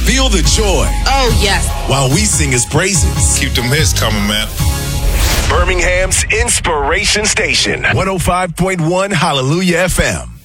Feel the joy. Oh, yes. While we sing his praises. Keep them hits coming, man. Birmingham's Inspiration Station. 105.1 Hallelujah FM.